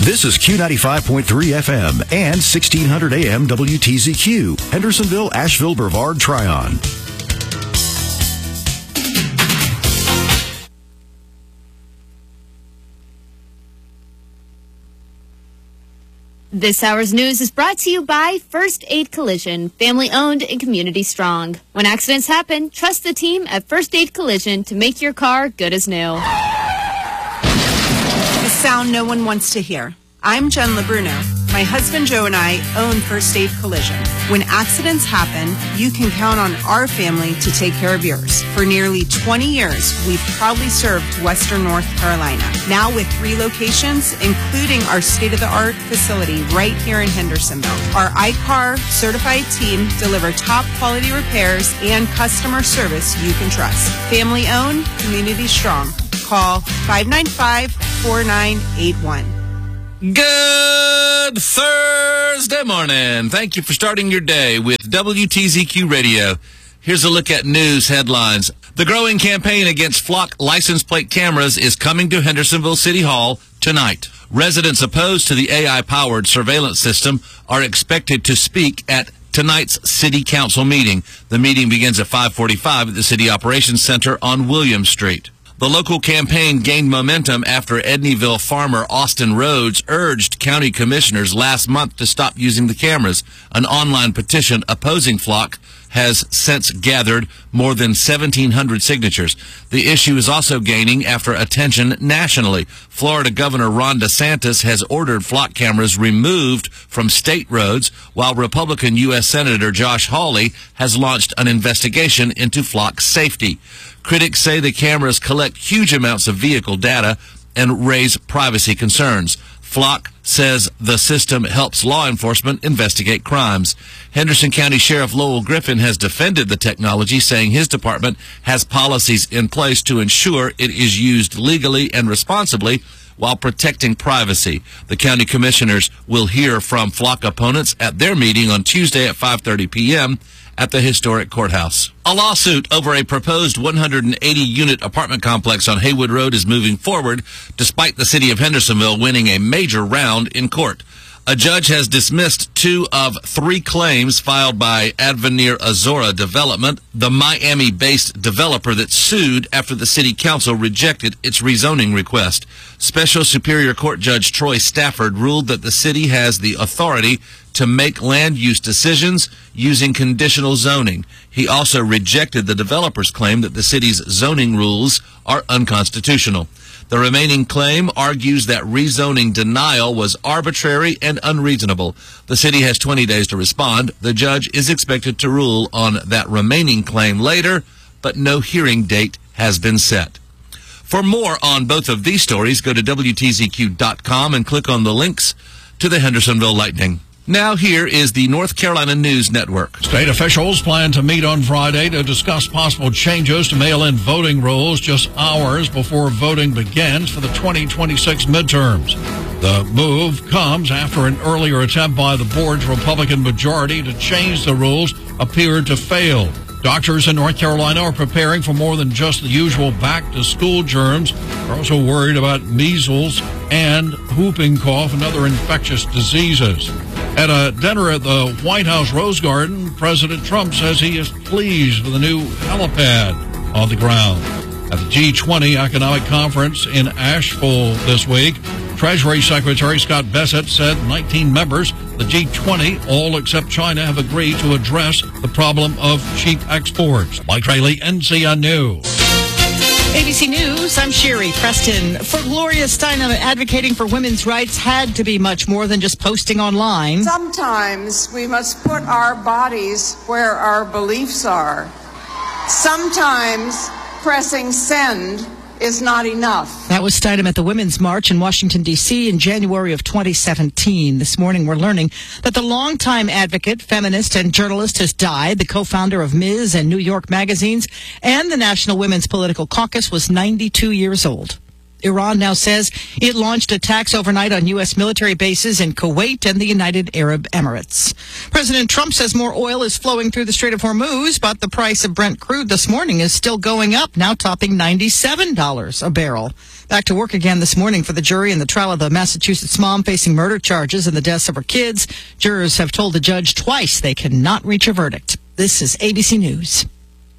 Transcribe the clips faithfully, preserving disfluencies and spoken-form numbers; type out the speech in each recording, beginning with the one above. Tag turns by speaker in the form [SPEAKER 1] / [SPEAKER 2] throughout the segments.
[SPEAKER 1] This is Q ninety-five point three F M and sixteen hundred A M W T Z Q, Hendersonville, Asheville, Brevard, Tryon.
[SPEAKER 2] This hour's news is brought to you by First Aid Collision, family owned and community strong. When accidents happen, trust the team at First Aid Collision to make your car good as new.
[SPEAKER 3] The sound no one wants to hear. I'm Jen LeBruno. My husband Joe and I own First Aid Collision. When accidents happen, you can count on our family to take care of yours. For nearly twenty years, we've proudly served Western North Carolina. Now with three locations, including our state-of-the-art facility right here in Hendersonville. Our I C A R certified team deliver top quality repairs and customer service you can trust. Family owned, community strong. Call five nine five, four nine eight one.
[SPEAKER 4] Good Thursday morning. Thank you for starting your day with W T Z Q Radio. Here's a look at news headlines. The growing campaign against Flock license plate cameras is coming to Hendersonville City Hall tonight. Residents opposed to the A I-powered surveillance system are expected to speak at tonight's City Council meeting. The meeting begins at five forty-five at the City Operations Center on William Street. The local campaign gained momentum after Edneyville farmer Austin Rhodes urged county commissioners last month to stop using the cameras. An online petition opposing Flock has since gathered more than seventeen hundred signatures. The issue is also gaining after attention nationally. Florida Governor Ron DeSantis has ordered Flock cameras removed from state roads, while Republican U S Senator Josh Hawley has launched an investigation into Flock safety. Critics say the cameras collect huge amounts of vehicle data and raise privacy concerns. Flock says the system helps law enforcement investigate crimes. Henderson County Sheriff Lowell Griffin has defended the technology, saying his department has policies in place to ensure it is used legally and responsibly while protecting privacy. The county commissioners will hear from Flock opponents at their meeting on Tuesday at five thirty p.m. at the historic courthouse. A lawsuit over a proposed one hundred eighty unit apartment complex on Haywood Road is moving forward, despite the city of Hendersonville winning a major round in court. A judge has dismissed two of three claims filed by Advenir Azora Development, the Miami-based developer that sued after the city council rejected its rezoning request. Special Superior Court Judge Troy Stafford ruled that the city has the authority to make land use decisions using conditional zoning. He also rejected the developer's claim that the city's zoning rules are unconstitutional. The remaining claim argues that rezoning denial was arbitrary and unreasonable. The city has twenty days to respond. The judge is expected to rule on that remaining claim later, but no hearing date has been set. For more on both of these stories, go to W T Z Q dot com and click on the links to the Hendersonville Lightning. Now here is the North Carolina News Network.
[SPEAKER 5] State officials plan to meet on Friday to discuss possible changes to mail-in voting rules just hours before voting begins for the twenty twenty-six midterms. The move comes after an earlier attempt by the board's Republican majority to change the rules appeared to fail. Doctors in North Carolina are preparing for more than just the usual back-to-school germs. They're also worried about measles and whooping cough and other infectious diseases. At a dinner at the White House Rose Garden, President Trump says he is pleased with the new helipad on the ground. At the G twenty Economic Conference in Asheville this week, Treasury Secretary Scott Bessent said nineteen members of the G twenty, all except China, have agreed to address the problem of cheap exports. Mike Rayleigh, N C N News.
[SPEAKER 6] A B C News, I'm Sherry Preston. For Gloria Steinem, advocating for women's rights had to be much more than just posting online.
[SPEAKER 7] Sometimes we must put our bodies where our beliefs are. Sometimes pressing send is not enough.
[SPEAKER 6] That was Steinem at the Women's March in Washington, D C in January of twenty seventeen. This morning we're learning that the longtime advocate, feminist, and journalist has died. The co-founder of Miz and New York magazines and the National Women's Political Caucus was ninety-two years old. Iran now says it launched attacks overnight on U S military bases in Kuwait and the United Arab Emirates. President Trump says more oil is flowing through the Strait of Hormuz, but the price of Brent crude this morning is still going up, now topping ninety-seven dollars a barrel. Back to work again this morning for the jury in the trial of the Massachusetts mom facing murder charges in the deaths of her kids. Jurors have told the judge twice they cannot reach a verdict. This is A B C News.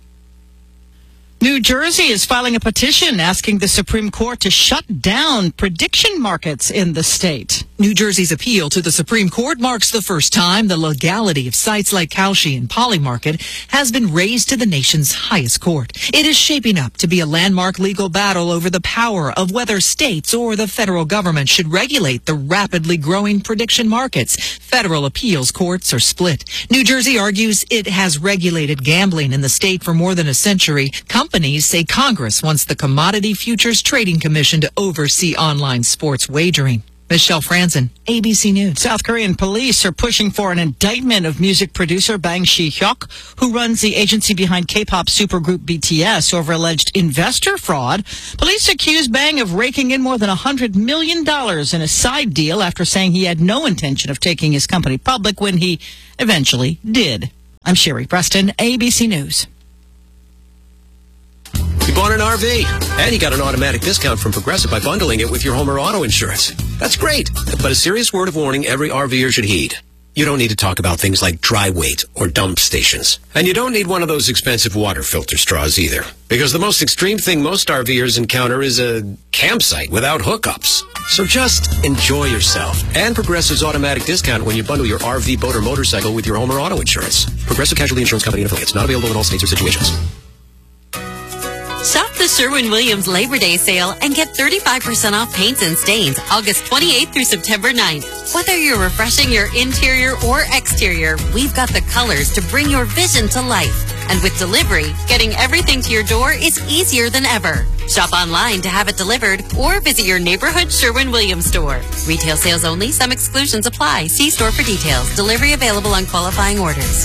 [SPEAKER 6] New Jersey is filing a petition asking the Supreme Court to shut down prediction markets in the state.
[SPEAKER 8] New Jersey's appeal to the Supreme Court marks the first time the legality of sites like Kalshi and Polymarket has been raised to the nation's highest court. It is shaping up to be a landmark legal battle over the power of whether states or the federal government should regulate the rapidly growing prediction markets. Federal appeals courts are split. New Jersey argues it has regulated gambling in the state for more than a century. Companies say Congress wants the Commodity Futures Trading Commission to oversee online sports wagering. Michelle Franzen, A B C News.
[SPEAKER 6] South Korean police are pushing for an indictment of music producer Bang Si-hyuk, who runs the agency behind K-pop supergroup B T S, over alleged investor fraud. Police accuse Bang of raking in more than one hundred million dollars in a side deal after saying he had no intention of taking his company public when he eventually did. I'm Sherry Preston, A B C News.
[SPEAKER 9] You bought an R V, and you got an automatic discount from Progressive by bundling it with your home or auto insurance. That's great, but a serious word of warning every RVer should heed. You don't need to talk about things like dry weight or dump stations. And you don't need one of those expensive water filter straws either. Because the most extreme thing most RVers encounter is a campsite without hookups. So just enjoy yourself. And Progressive's automatic discount when you bundle your R V, boat, or motorcycle with your home or auto insurance. Progressive Casualty Insurance Company and affiliates. Not available in all states or situations.
[SPEAKER 10] Shop the Sherwin-Williams Labor Day sale and get thirty-five percent off paints and stains August twenty-eighth through September ninth. Whether you're refreshing your interior or exterior, we've got the colors to bring your vision to life. And with delivery, getting everything to your door is easier than ever. Shop online to have it delivered or visit your neighborhood Sherwin-Williams store. Retail sales only. Some exclusions apply. See store for details. Delivery available on qualifying orders.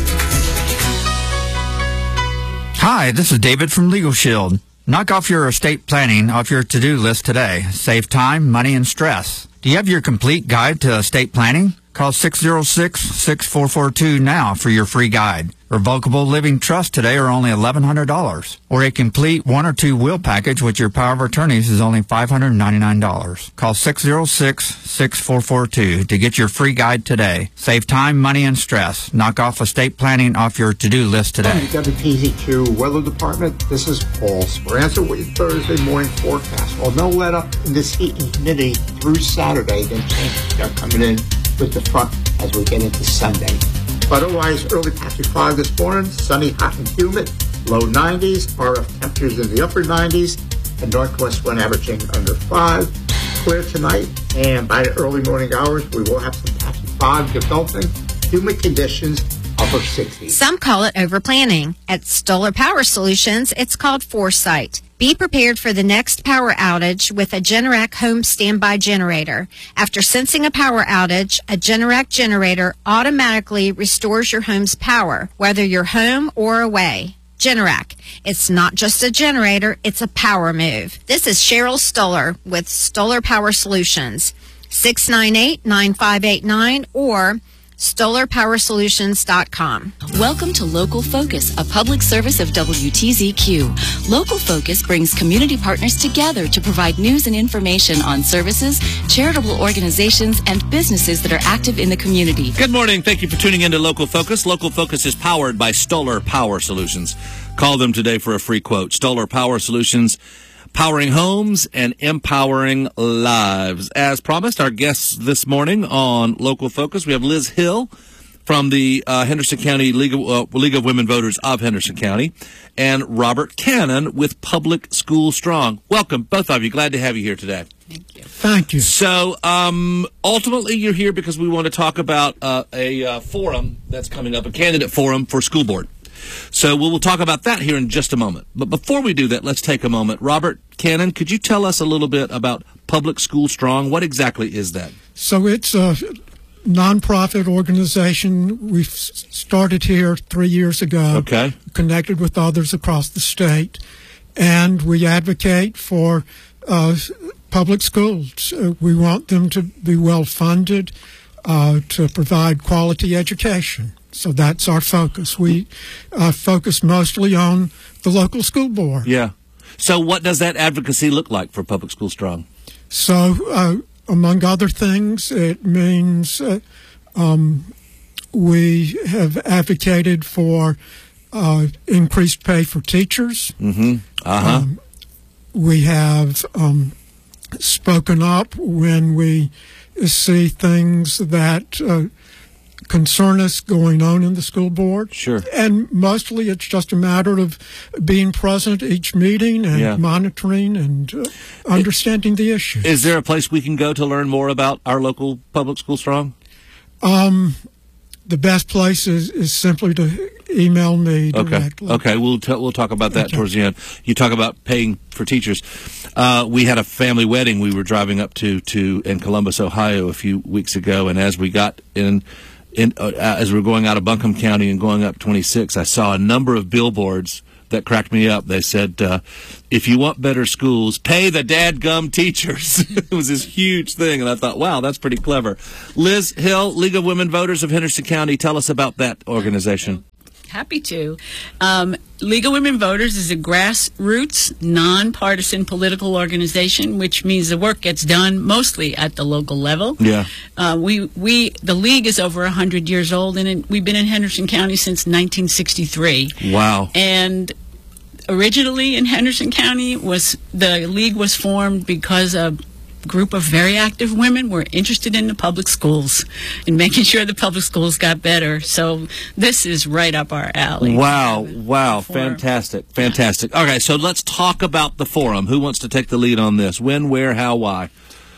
[SPEAKER 11] Hi, this is David from Legal Shield. Knock off your estate planning off your to-do list today. Save time, money, and stress. Do you have your complete guide to estate planning? Call six oh six, six four four two now for your free guide. Revocable living trusts today are only eleven hundred dollars. Or a complete one or two will package with your power of attorneys is only five hundred ninety-nine dollars. Call six oh six, six four four two to get your free guide today. Save time, money, and stress. Knock off estate planning off your to-do list today.
[SPEAKER 12] W T Z Q Weather Department, this is Paul. We're answering with your Thursday morning forecast. Well, no let up in this heat and humidity through Saturday, then changes are coming in with the front as we get into Sunday. Otherwise, early past five this morning, sunny, hot, and humid, low nineties, R F temperatures in the upper nineties, and northwest wind averaging under five. Clear tonight, and by the early morning hours, we will have some patchy fog developing, humid conditions, upper sixties.
[SPEAKER 13] Some call it overplanning. At Stoller Power Solutions, it's called foresight. Be prepared for the next power outage with a Generac home standby generator. After sensing a power outage, a Generac generator automatically restores your home's power, whether you're home or away. Generac. It's not just a generator, it's a power move. This is Cheryl Stoller with Stoller Power Solutions. six nine eight, nine five eight nine or Stoller Power Solutions dot com.
[SPEAKER 14] Welcome to Local Focus, a public service of W T Z Q. Local Focus brings community partners together to provide news and information on services, charitable organizations, and businesses that are active in the community.
[SPEAKER 4] Good morning. Thank you for tuning in to Local Focus. Local Focus is powered by Stoller Power Solutions. Call them today for a free quote. Stoller Power Solutions, powering homes and empowering lives. As promised, our guests this morning on Local Focus, we have Liz Hill from the uh, Henderson County League of, uh, League of Women Voters of Henderson County, and Robert Cannon with Public School Strong. Welcome, both of you. Glad to have you here today.
[SPEAKER 15] Thank you. Thank you.
[SPEAKER 4] So, um, ultimately, you're here because we want to talk about uh, a uh, forum that's coming up, a candidate forum for school board. So we'll talk about that here in just a moment. But before we do that, let's take a moment. Robert Cannon, could you tell us a little bit about Public School Strong? What exactly is that?
[SPEAKER 15] So it's a nonprofit organization. We started here three years ago.
[SPEAKER 4] Okay.
[SPEAKER 15] Connected with others across the state. And we advocate for uh, public schools. Uh, we want them to be well funded, uh, to provide quality education. So that's our focus. We uh, focus mostly on the local school board.
[SPEAKER 4] Yeah. So what does that advocacy look like for Public School Strong?
[SPEAKER 15] So, uh, among other things, it means uh, um, we have advocated for uh, increased pay for teachers.
[SPEAKER 4] Mm-hmm. Uh-huh.
[SPEAKER 15] Um, we have um, spoken up when we see things that uh, concern us going on in the school board.
[SPEAKER 4] Sure.
[SPEAKER 15] And mostly it's just a matter of being present at each meeting and
[SPEAKER 4] Yeah.
[SPEAKER 15] monitoring and uh, understanding the issue.
[SPEAKER 4] Is there a place we can go to learn more about our local Public School Strong?
[SPEAKER 15] Um, the best place is, is simply to email me directly.
[SPEAKER 4] Okay. Okay. We'll t- we'll talk about that
[SPEAKER 15] Okay.
[SPEAKER 4] towards the end. You talk about paying for teachers. Uh, we had a family wedding we were driving up to to in Columbus, Ohio, a few weeks ago, and as we got in, in uh, as we were going out of Buncombe County and going up twenty-six, I saw a number of billboards that cracked me up. They said, uh, "If you want better schools, pay the dadgum teachers." It was this huge thing, and I thought, "Wow, that's pretty clever." Liz Hill, League of Women Voters of Henderson County, tell us about that organization.
[SPEAKER 16] Happy to. Um, League of Women Voters is a grassroots, nonpartisan political organization, which means the work gets done mostly at the local level.
[SPEAKER 4] Yeah.
[SPEAKER 16] Uh, we we the league is over a hundred years old, and it, we've been in Henderson County since nineteen sixty-three.
[SPEAKER 4] Wow.
[SPEAKER 16] And originally in Henderson County, was the league was formed because a group of very active women were interested in the public schools and making sure the public schools got better. So this is right up our alley.
[SPEAKER 4] Wow, wow, fantastic, fantastic. Okay, so let's talk about the forum. Who wants to take the lead on this? When, where, how, why?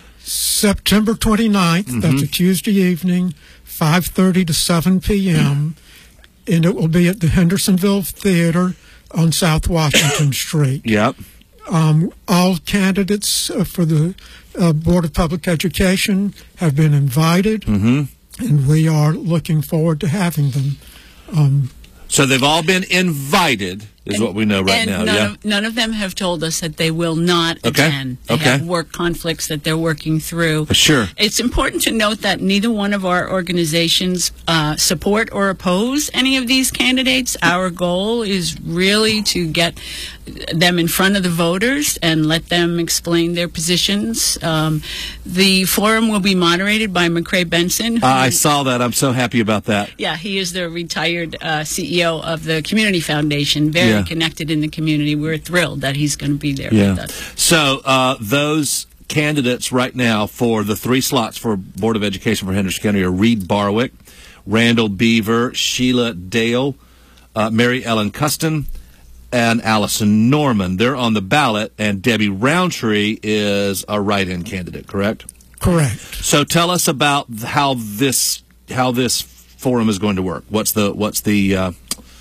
[SPEAKER 15] September twenty-ninth,
[SPEAKER 4] Mm-hmm.
[SPEAKER 15] that's a Tuesday evening, five thirty to seven p.m., and it will be at the Hendersonville Theater on South Washington Street.
[SPEAKER 4] Yep.
[SPEAKER 15] Um, all candidates uh, for the uh, Board of Public Education have been invited,
[SPEAKER 4] Mm-hmm.
[SPEAKER 15] and we are looking forward to having them. Um,
[SPEAKER 4] So they've all been invited, is what we know right
[SPEAKER 16] and
[SPEAKER 4] now.
[SPEAKER 16] none,
[SPEAKER 4] Yeah.
[SPEAKER 16] of, none of them have told us that they will not
[SPEAKER 4] Okay.
[SPEAKER 16] attend. They
[SPEAKER 4] Okay.
[SPEAKER 16] have work conflicts that they're working through.
[SPEAKER 4] Sure.
[SPEAKER 16] It's important to note that neither one of our organizations uh, support or oppose any of these candidates. Our goal is really to get them in front of the voters and let them explain their positions. Um, the forum will be moderated by McCrae Benson. who-
[SPEAKER 4] Uh, I saw that. I'm so happy about that.
[SPEAKER 16] yeah, he is the retired uh, C E O of the Community Foundation, very
[SPEAKER 4] Yeah.
[SPEAKER 16] connected in the community. We're thrilled that he's going to be there
[SPEAKER 4] Yeah.
[SPEAKER 16] with us.
[SPEAKER 4] So uh, those candidates right now for the three slots for Board of Education for Henderson County are Reed Barwick, Randall Beaver, Sheila Dale, uh, Mary Ellen Custon, and Allison Norman. They're on the ballot, and Debbie Roundtree is a write-in candidate, correct?
[SPEAKER 15] Correct.
[SPEAKER 4] So tell us about how this how this forum is going to work. What's the what's the uh,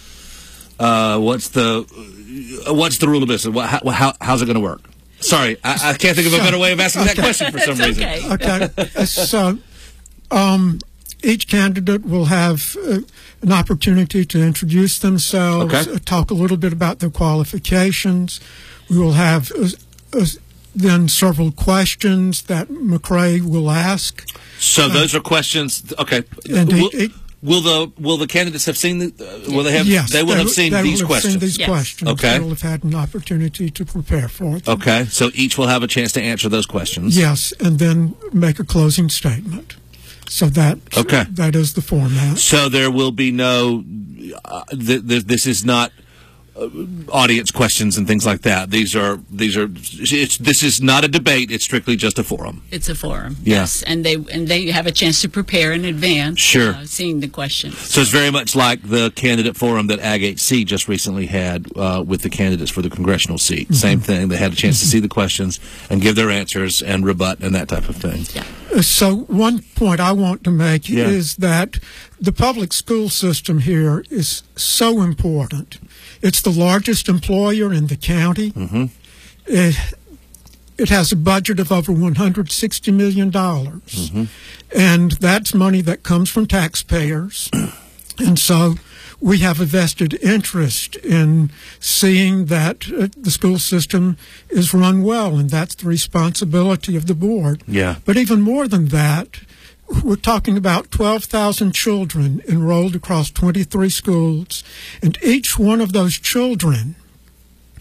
[SPEAKER 4] uh, what's the uh, what's the rule of business? What, how, how, how's it going to work? Sorry, I, I can't think of a better way of asking that
[SPEAKER 15] Okay.
[SPEAKER 4] question for some reason.
[SPEAKER 15] Okay. So, um, each candidate will have uh, an opportunity to introduce themselves,
[SPEAKER 4] Okay.
[SPEAKER 15] uh, talk a little bit about their qualifications. We will have uh, uh, then several questions that McCrae will ask.
[SPEAKER 4] So those are questions. Okay.
[SPEAKER 15] And
[SPEAKER 4] will,
[SPEAKER 15] it-
[SPEAKER 4] will the will the candidates have seen the? Uh, will they have?
[SPEAKER 15] Yes,
[SPEAKER 4] they will have seen
[SPEAKER 15] they
[SPEAKER 4] these
[SPEAKER 15] will have
[SPEAKER 4] questions.
[SPEAKER 15] Seen these
[SPEAKER 16] Yes.
[SPEAKER 15] questions.
[SPEAKER 4] Okay.
[SPEAKER 15] They will have had an opportunity to prepare for them.
[SPEAKER 4] Okay. So each will have a chance to answer those questions.
[SPEAKER 15] Yes, and then make a closing statement. So that
[SPEAKER 4] Okay.
[SPEAKER 15] that is the format.
[SPEAKER 4] So there will be no. Uh, th- th- this is not uh, audience questions and things like that. These are these are. It's, this is not a debate. It's strictly just a forum.
[SPEAKER 16] It's a forum,
[SPEAKER 4] Yeah.
[SPEAKER 16] yes, and they and they have a chance to prepare in advance.
[SPEAKER 4] Sure.
[SPEAKER 16] uh, seeing the questions.
[SPEAKER 4] So it's very much like the candidate forum that Ag H C just recently had uh, with the candidates for the congressional seat.
[SPEAKER 15] Mm-hmm.
[SPEAKER 4] Same thing. They had a chance to see the questions and give their answers and rebut and that type of thing.
[SPEAKER 16] Yeah.
[SPEAKER 15] Uh, So one point I want to make
[SPEAKER 4] Yeah.
[SPEAKER 15] is that the public school system here is so important. It's the largest employer in the county.
[SPEAKER 4] Mm-hmm.
[SPEAKER 15] It, it has a budget of over one hundred sixty million dollars.
[SPEAKER 4] Mm-hmm.
[SPEAKER 15] And that's money that comes from taxpayers. And so we have a vested interest in seeing that uh, the school system is run well, and that's the responsibility of the board.
[SPEAKER 4] Yeah.
[SPEAKER 15] But even more than that, we're talking about twelve thousand children enrolled across twenty-three schools, and each one of those children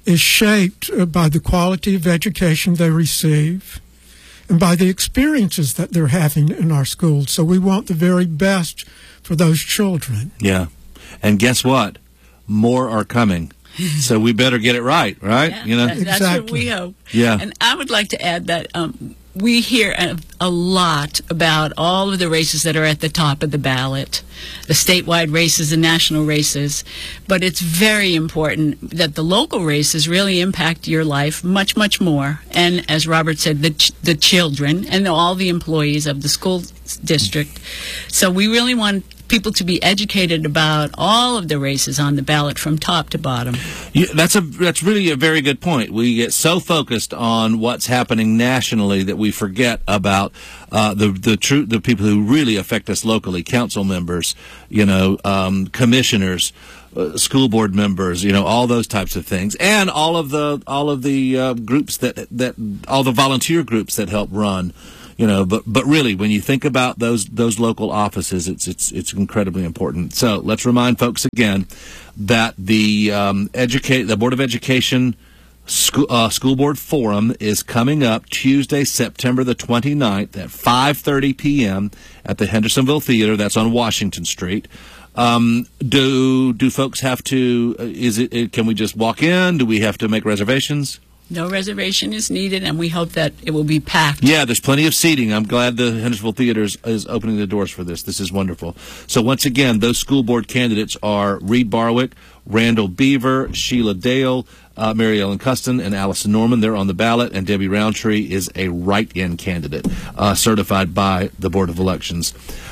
[SPEAKER 15] is shaped uh, by the quality of education they receive and by the experiences that they're having in our schools. So we want the very best for those children.
[SPEAKER 4] Yeah. And guess what? More are coming. So we better get it right, right?
[SPEAKER 16] Yeah,
[SPEAKER 4] you know,
[SPEAKER 16] that, that's
[SPEAKER 15] exactly.
[SPEAKER 16] what we hope.
[SPEAKER 4] Yeah.
[SPEAKER 16] And I would like to add that um, we hear a, a lot about all of the races that are at the top of the ballot, the statewide races and national races. But it's very important that the local races really impact your life much, much more. And as Robert said, the ch- the children and all the employees of the school district. So we really want people to be educated about all of the races on the ballot from top to bottom.
[SPEAKER 4] Yeah, that's a that's really a very good point. We get so focused on what's happening nationally that we forget about uh, the the true the people who really affect us locally: council members, you know, um, commissioners, uh, school board members, you know, all those types of things, and all of the all of the uh, groups that that all the volunteer groups that help run. You know, but but really, when you think about those those local offices, it's it's it's incredibly important. So let's remind folks again that the um, educate the Board of Education school, uh, school board forum is coming up Tuesday, September the twenty-ninth at five thirty p.m. at the Hendersonville Theater. That's on Washington Street. Um, do do folks have to? Uh, is it? Can we just walk in? Do we have to make reservations?
[SPEAKER 16] No reservation is needed, and we hope that it will be packed.
[SPEAKER 4] Yeah, there's plenty of seating. I'm glad the Hendersonville Theater is, is opening the doors for this. This is wonderful. So once again, those school board candidates are Reed Barwick, Randall Beaver, Sheila Dale, uh, Mary Ellen Custon, and Allison Norman. They're on the ballot, and Debbie Roundtree is a write-in candidate uh, certified by the Board of Elections.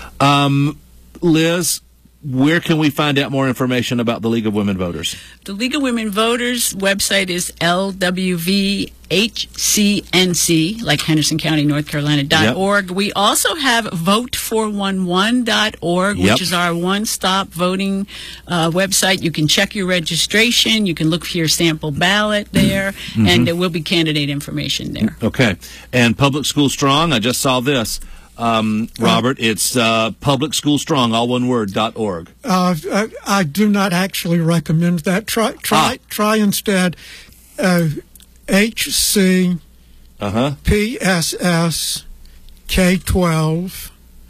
[SPEAKER 4] Um, Liz, where can we find out more information about the League of Women Voters?
[SPEAKER 16] The League of Women Voters website is L W V H C N C, like Henderson County, North Carolina, dot org. Yep. We also have vote four one one dot org,
[SPEAKER 4] Yep.
[SPEAKER 16] which is our one-stop voting uh, website. You can check your registration. You can look for your sample ballot there, mm-hmm. and there will be candidate information there.
[SPEAKER 4] Okay. And Public School Strong, I just saw this. Um, Robert, it's uh, Public School Strong, all one word, dot org.
[SPEAKER 15] Uh, I, I do not actually recommend that. Try try, ah. try instead uh, H C
[SPEAKER 4] uh-huh.
[SPEAKER 15] P S S K twelve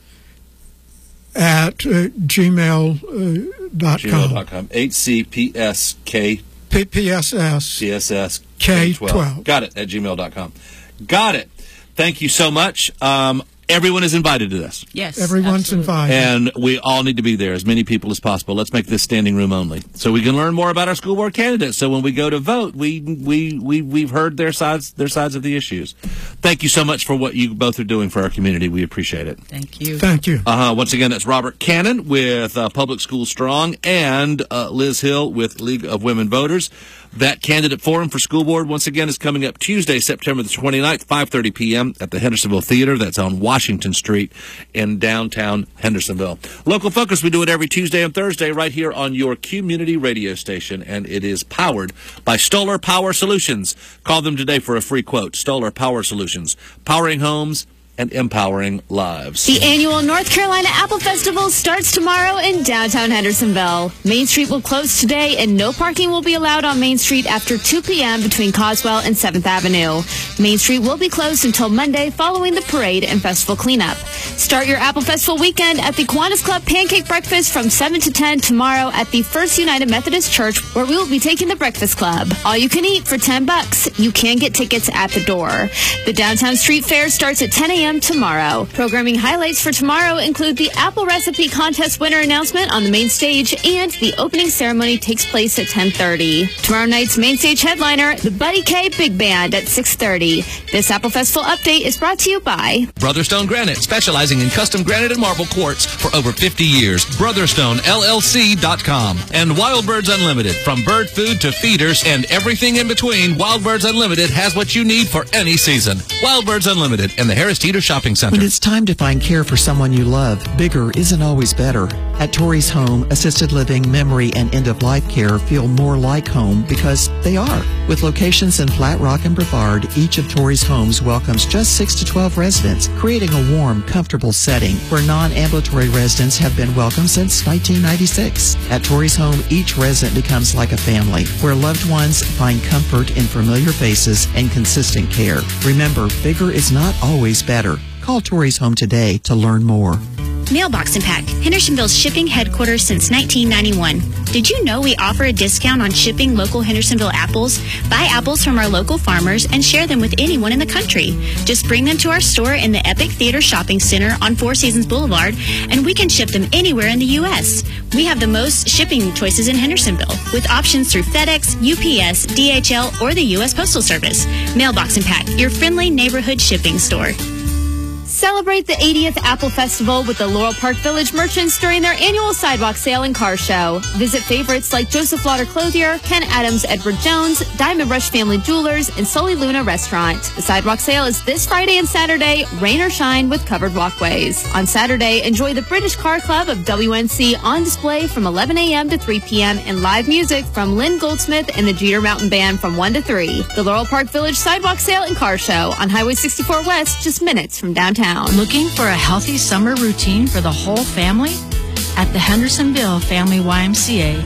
[SPEAKER 15] at uh, gmail dot com.
[SPEAKER 4] Gmail dot com. H C P S K
[SPEAKER 15] P S S
[SPEAKER 4] P S S
[SPEAKER 15] K twelve.
[SPEAKER 4] Got it, at gmail dot com. Got it. Thank you so much. Um, Everyone is invited to this.
[SPEAKER 16] Yes,
[SPEAKER 15] everyone's
[SPEAKER 16] absolutely.
[SPEAKER 15] invited.
[SPEAKER 4] And we all need to be there, as many people as possible. Let's make this standing room only, so we can learn more about our school board candidates. So when we go to vote, we we we we've heard their sides their sides of the issues. Thank you so much for what you both are doing for our community. We appreciate it.
[SPEAKER 16] Thank you.
[SPEAKER 15] Thank you.
[SPEAKER 4] Uh huh. Once again, that's Robert Cannon with uh, Public School Strong and uh, Liz Hill with League of Women Voters. That candidate forum for school board, once again, is coming up Tuesday, September the twenty-ninth, five thirty p.m. at the Hendersonville Theater. That's on Washington Street in downtown Hendersonville. Local Focus, we do it every Tuesday and Thursday right here on your community radio station, and it is powered by Stoller Power Solutions. Call them today for a free quote. Stoller Power Solutions, powering homes and empowering lives.
[SPEAKER 2] The annual North Carolina Apple Festival starts tomorrow in downtown Hendersonville. Main Street will close today, and no parking will be allowed on Main Street after two p.m. between Coswell and seventh Avenue. Main Street will be closed until Monday following the parade and festival cleanup. Start your Apple Festival weekend at the Kiwanis Club Pancake Breakfast from seven to ten tomorrow at the First United Methodist Church, where we will be taking the Breakfast Club. All you can eat for ten bucks. You can get tickets at the door. The Downtown Street Fair starts at ten a.m. tomorrow. Programming highlights for tomorrow include the Apple Recipe Contest winner announcement on the main stage, and the opening ceremony takes place at ten thirty. Tomorrow night's main stage headliner, the Buddy K Big Band at six thirty. This Apple Festival update is brought to you by
[SPEAKER 17] Brotherstone Granite, specializing in custom granite and marble quartz for over fifty years. Brotherstone L L C dot com. And Wild Birds Unlimited. From bird food to feeders and everything in between, Wild Birds Unlimited has what you need for any season. Wild Birds Unlimited and the Harris Teeter Theater Shopping Center.
[SPEAKER 18] When it's time to find care for someone you love, bigger isn't always better. At Torrey's Home, assisted living, memory, and end-of-life care feel more like home because they are. With locations in Flat Rock and Brevard, each of Torrey's homes welcomes just six to twelve residents, creating a warm, comfortable setting where non-ambulatory residents have been welcome since nineteen ninety-six. At Torrey's Home, each resident becomes like a family, where loved ones find comfort in familiar faces and consistent care. Remember, bigger is not always better. Call Torrey's Home today to learn more.
[SPEAKER 19] Mailbox and Pack, Hendersonville's shipping headquarters since nineteen ninety-one. Did you know we offer a discount on shipping local Hendersonville apples? Buy apples from our local farmers and share them with anyone in the country. Just bring them to our store in the Epic Theater Shopping Center on Four Seasons Boulevard, and we can ship them anywhere in the U S. We have the most shipping choices in Hendersonville, with options through FedEx, U P S, D H L, or the U S Postal Service. Mailbox and Pack, your friendly neighborhood shipping store.
[SPEAKER 2] Celebrate the eightieth Apple Festival with the Laurel Park Village merchants during their annual sidewalk sale and car show. Visit favorites like Joseph Lauder Clothier, Ken Adams Edward Jones, Diamond Rush Family Jewelers, and Sully Luna Restaurant. The sidewalk sale is this Friday and Saturday, rain or shine, with covered walkways. On Saturday, enjoy the British Car Club of W N C on display from eleven a.m. to three p.m. and live music from Lynn Goldsmith and the Jeter Mountain Band from one to three. The Laurel Park Village sidewalk sale and car show on Highway sixty-four West, just minutes from downtown.
[SPEAKER 20] Looking for a healthy summer routine for the whole family? At the Hendersonville Family Y M C A,